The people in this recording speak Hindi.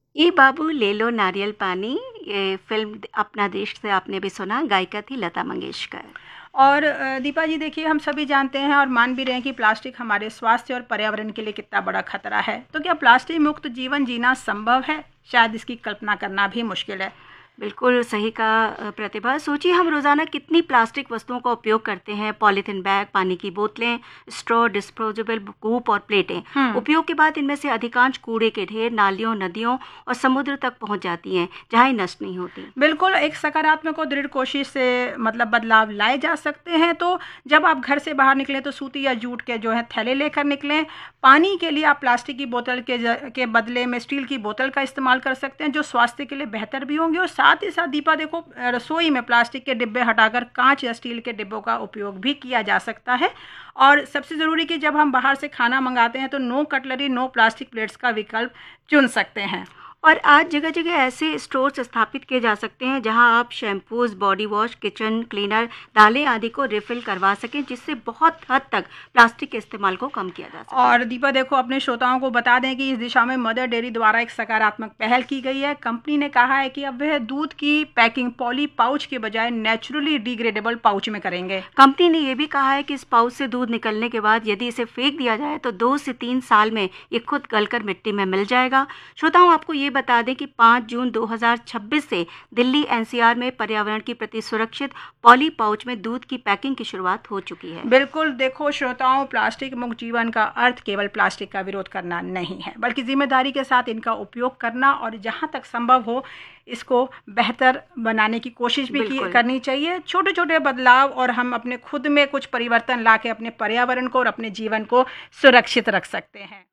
ए बाबू ले लो नारियल पानी, ये फ़िल्म अपना देश से आपने भी सुना, गायिका थी लता मंगेशकर। और दीपा जी देखिए, हम सभी जानते हैं और मान भी रहे हैं कि प्लास्टिक हमारे स्वास्थ्य और पर्यावरण के लिए कितना बड़ा खतरा है। तो क्या प्लास्टिक मुक्त जीवन जीना संभव है? शायद इसकी कल्पना करना भी मुश्किल है। बिल्कुल सही कहा प्रतिभा। सोचिए हम रोज़ाना कितनी प्लास्टिक वस्तुओं का उपयोग करते हैं। पॉलीथीन बैग, पानी की बोतलें, स्ट्रॉ, डिस्पोजेबल कूप और प्लेटें। हम्म। उपयोग के बाद इनमें से अधिकांश कूड़े के ढेर नालियों, नदियों और समुद्र तक पहुंच जाती हैं, जहां ये नष्ट नहीं होती। बिल्कुल, एक सकारात्मक और दृढ़ कोशिश से मतलब बदलाव लाए जा सकते हैं। तो जब आप घर से बाहर निकलें तो सूती या जूट के जो है थैले लेकर निकलें। पानी के लिए आप प्लास्टिक की बोतल के बदले में स्टील की बोतल का इस्तेमाल कर सकते हैं, जो स्वास्थ्य के लिए बेहतर भी होंगे। और साथ ही साथ दीपा देखो, रसोई में प्लास्टिक के डिब्बे हटाकर कांच या स्टील के डिब्बों का उपयोग भी किया जा सकता है। और सबसे ज़रूरी कि जब हम बाहर से खाना मंगाते हैं तो no cutlery, no plastic plates का विकल्प चुन सकते हैं। और आज जगह जगह ऐसे स्टोर्स स्थापित किए जा सकते हैं जहां आप shampoos, body wash, kitchen cleaner, दालें आदि को रिफिल करवा सकें, जिससे बहुत हद तक प्लास्टिक के इस्तेमाल को कम किया जा सके। और दीपा देखो, अपने श्रोताओं को बता दें कि इस दिशा में मदर डेयरी द्वारा एक सकारात्मक पहल की गई है। कंपनी ने कहा है कि अब वह दूध की पैकिंग पॉली पाउच के बजाय नेचुरली डिग्रेडेबल पाउच में करेंगे। कंपनी ने यह भी कहा है कि इस पाउच से दूध निकलने के बाद यदि इसे फेंक दिया जाए तो 2 से 3 साल में ये खुद गलकर मिट्टी में मिल जाएगा। श्रोताओं, आपको ये बता दें कि 5 जून 2026 से दिल्ली एनसीआर में पर्यावरण की प्रति सुरक्षित पॉली पाउच में दूध की पैकिंग की शुरुआत हो चुकी है। बिल्कुल, देखो श्रोताओं, प्लास्टिक मुक्त जीवन का अर्थ केवल प्लास्टिक का विरोध करना नहीं है, बल्कि जिम्मेदारी के साथ इनका उपयोग करना और जहाँ तक संभव हो इसको बेहतर बनाने की कोशिश भी करनी चाहिए। छोटे छोटे बदलाव और हम अपने खुद में कुछ परिवर्तन ला के अपने पर्यावरण को और अपने जीवन को सुरक्षित रख सकते हैं।